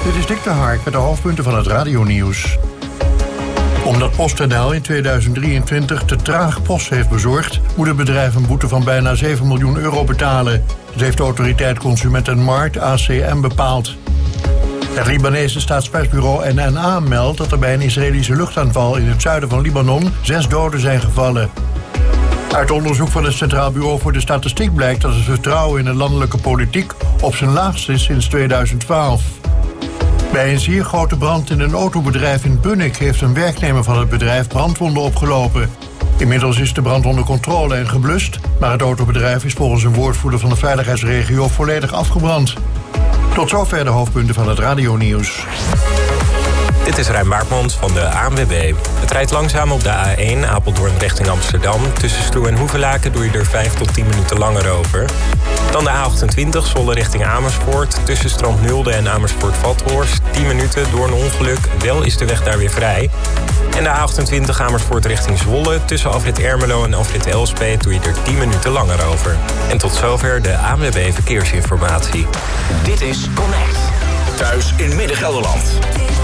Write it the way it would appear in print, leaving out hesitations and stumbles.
Dit is Dick de Hark met de hoofdpunten van het radionieuws. Omdat PostNL in 2023 te traag post heeft bezorgd, moet het bedrijf een boete van bijna 7 miljoen euro betalen. Dat heeft de autoriteit Consument en Markt, ACM, bepaald. Het Libanese staatspersbureau NNA meldt dat er bij een Israëlische luchtaanval in het zuiden van Libanon 6 doden zijn gevallen. Uit onderzoek van het Centraal Bureau voor de Statistiek blijkt dat het vertrouwen in de landelijke politiek op zijn laagst is sinds 2012. Bij een zeer grote brand in een autobedrijf in Bunnik heeft een werknemer van het bedrijf brandwonden opgelopen. Inmiddels is de brand onder controle en geblust, maar het autobedrijf is volgens een woordvoerder van de veiligheidsregio volledig afgebrand. Tot zover de hoofdpunten van het radionieuws. Dit is Rijn Baartmans van de ANWB. Het rijdt langzaam op de A1 Apeldoorn richting Amsterdam. Tussen Stroe en Hoevelaken doe je er 5 tot 10 minuten langer over. Dan de A28 Zwolle richting Amersfoort. Tussen Strand Nulde en Amersfoort-Vathorst 10 minuten door een ongeluk. Wel is de weg daar weer vrij. En de A28 Amersfoort richting Zwolle. Tussen afrit Ermelo en afrit Elspeet doe je er 10 minuten langer over. En tot zover de ANWB Verkeersinformatie. Dit is Connect. Thuis in Midden-Gelderland.